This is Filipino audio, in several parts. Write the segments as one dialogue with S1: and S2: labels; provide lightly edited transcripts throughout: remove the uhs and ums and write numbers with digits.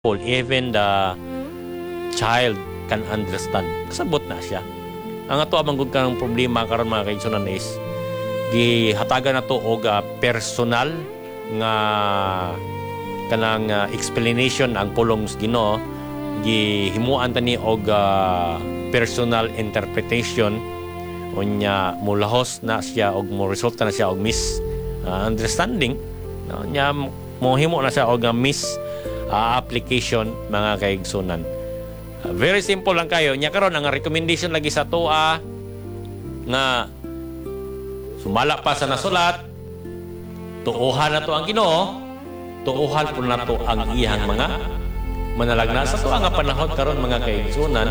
S1: even the child can understand. Kasabot na siya. Ang ato amang gud kanang problema karon mga kaigsunan is gihatagan nato og personal nga kanang explanation ang pulong sa Ginoo, gihimuan tani og personal interpretation unya mulahos na siya og mo resulta na siya og misunderstanding, no? Nya mohimo na siya og application mga kaigsunan. Very simple lang kayo. Nya karon ang recommendation lagi sa toa nga sumala pa sa nasulat, tuuhan na to ang Ginoo, tuuhan po na to ang iyang mga manalagna sa tuwa nga panahon karon mga kaigsunan.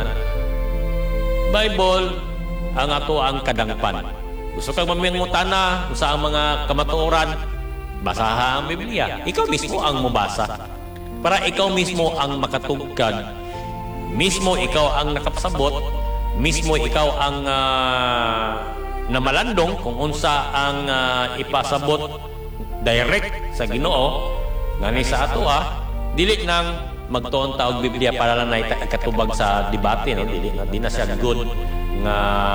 S1: Bible ang ato ang kadangpan. Gusto kang mamingutana sa mga kamatuoran, basaha ang Biblia. Ikaw mismo ang mubasa. Para ikaw mismo ang makatugkad, mismo ikaw ang nakapasabot, mismo ikaw ang namalandong kung unsa ang ipasabot direct sa Ginoo ngani sa ato dili nang magtuon ta og Biblia para lang na ikatubag sa debate, no? Di na siya good nga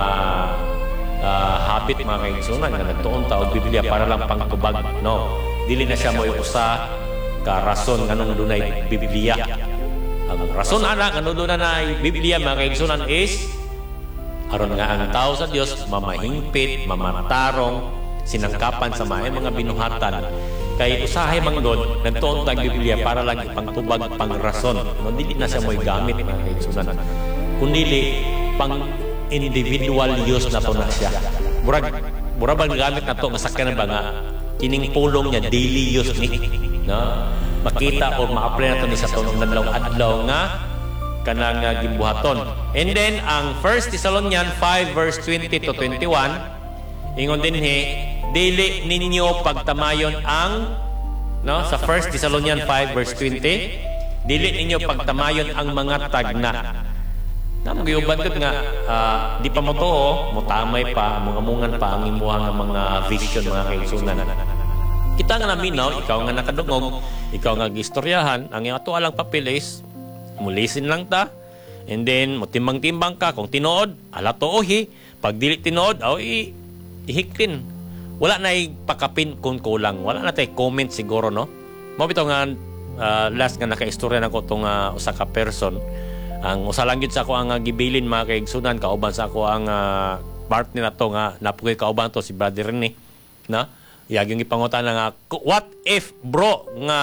S1: habit mga kaigsunan nga nagtuon ta og Biblia para lang pangtubag, no? Dili na siya mo usa ka rason nganong dunay Biblia. Ang rason ana nganong dunay Biblia mga kaigsunan is aron nga ang tao sa Dios mamahingpit, mamatarong, sinangkapan sa mga binuhatan. Kay usahay manggod nagtuon tag Biblia para lang ipangtubag pang rason. No, dili na siya mo'y gamit mga kaigsunan. Kundi pang individual use na to na siya. Murag gamit na to masakyan ba nga kining pulong niya daily use ni, no? Makita o ma-apply na to ni sa adlaw nga kanang gimbuhaton. And then ang 1 Thessalonians 5 verse 20 to 21 ingon dinhi, dili ninyo pagtamayon ang, no, sa 1 Thessalonians 5 verse 20, dili ninyo pagtamayon ang mga tagna. Namagiyuban ko nga di pa mo to, mutamay pa, mungamungan pa ang imuha nga mga vision mga kaigsunan. Kita nga namin, no, ikaw nga nakadungog, ikaw nga gistoryahan, ang iyong ato alang papel is mulisin lang ta, and then mutimbang-timbang ka kung tinuod, ala to ohi, pag dili tinuod, ihiklin. Wala na ipakapin kung kulang. Wala na tayo comment siguro, no? Mabito nga last nga naka-istorya na ko itong usa ka person. Ang usa lang yun sa ako ang gibilin mga kaigsunan, kauban sa ako ang partner na to nga napukoy kauban to si Brother Rene, na yung ipangutan na nga, what if bro nga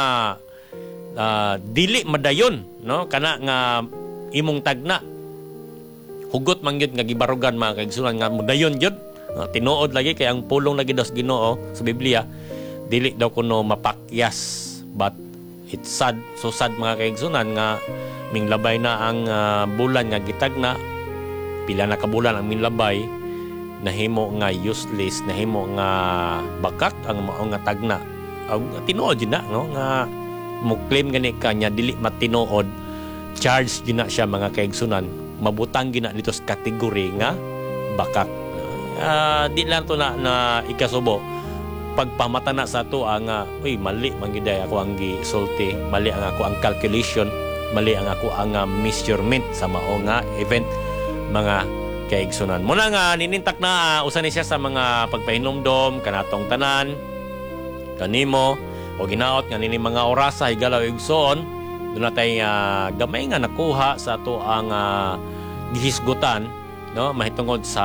S1: dili madayon, no? Kana nga imong tagna hugot man gyud nga gibarugan mga kaigsunan nga mudayon gyud. Tinuod lagi kay ang pulong lagi daw sa Ginoo sa Biblia dili daw kuno mapakyas, but it's sad, so sad mga kaigsunan nga minglabay na ang bulan nga gitagna, pila na kabulan ang minlabay, nahimo nga useless, nahimo nga bakak ang mga tagna. Tinuod yun na, no? Nga mo claim gani kanya dili matinuod, charge gina siya mga kaigsunan, mabutang gina dito sa kategory nga bakak. Di lang to na ikasubo pagpamata na sa to ang uy mali mangiday ako ang gisulti, mali ang ako ang calculation, mali ang ako ang measurement sa mao nga event mga kaigsunan. Muna nga ninintak na usa ni siya sa mga pagpahinomdom kanatong tanan kanimo o ginaot nga nini mga orasa higalaw igsoon doon natay gamay nga nakuha sa to ang gihisgutan, no, mahitungod sa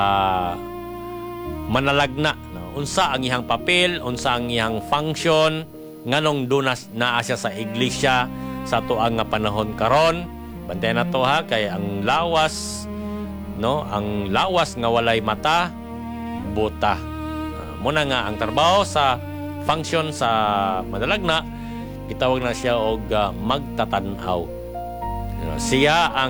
S1: manalagna, no? Unsa ang iyang papel, unsa ang iyang function, nganong dunas naa siya sa iglesia sa tuang nga panahon karon. Bantayan na to ha, kay ang lawas, no, ang lawas nga walay mata buta. Muna nga ang trabaho sa function sa manalagna, gitawag na siya og magtatanaw. Siya ang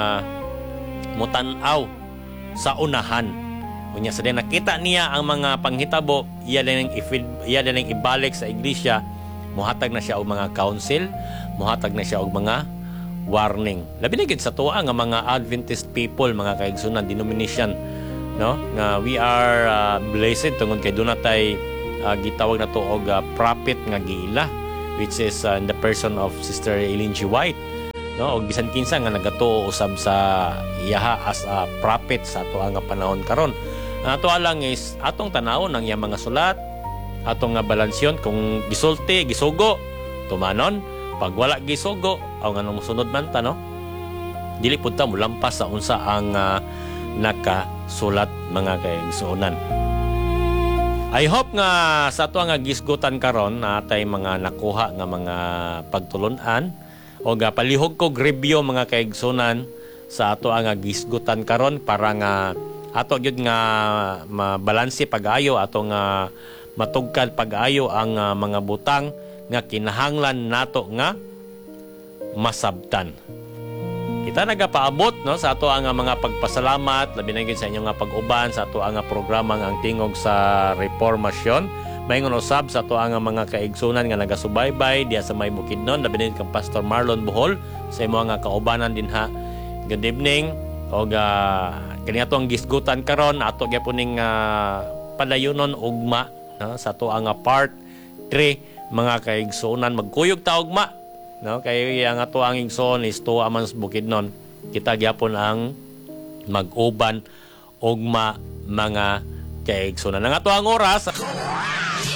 S1: mutanaw sa unahan. Unya sa din nakita niya ang mga panghitabo, iya din ibalik sa iglesia, muhatag na siya og mga counsel, muhatag na siya og mga warning. Labi na gid sa tuwa nga mga Adventist people, mga kaigsunan, denomination, no, nga we are blessed tungod kay dunay gitawag na to og prophet nga giila, which is in the person of Sister Ellen G. White. no, og bisan kinsa nga nagatuo usab sa iyaha as a prophet sa ato nga panahon karon. Ang ato lang is atong tanawon ang iyang mga sulat, atong nga balansyon kung gisulti, gisugo, tumanon, pag wala gisugo, aw nga nang mosunod man ta, no? Dili pud ta molampas sa unsa ang nakasulat mga kaigsuonan. I hope nga sa ato nga gisgutan karon natay mga nakuha nga mga pagtulunan o nga palihog kog review mga kaigsunan sa ato nga gisgutan karon para nga ato gyud nga mabalanse pag-ayo ato nga matugkad pag-ayo ang mga butang nga kinahanglan nato nga masabtan. Kita nagapaabot no sa ato nga mga pagpasalamat labi na gyud sa inyo nga pag-uban sa ato nga programa nga ang tingog sa reformasyon. Mayngon usab sa ato nga mga kaigsunan nga nagasubaybay diya sa may Bukidnon labi na kang Pastor Marlon Bohol sa imo nga kaubanan dinha. Good evening. O kani ato ang gisgutan karon ato gyapon padayunon ugma no sa ato nga part 3 mga kaigsunan magkuyog ta ugma no kay ang ato ang igsoon is tuwa man sa Bukidnon kita gyapon ang mag-uban ugma mga kaigsunan ang ato ang oras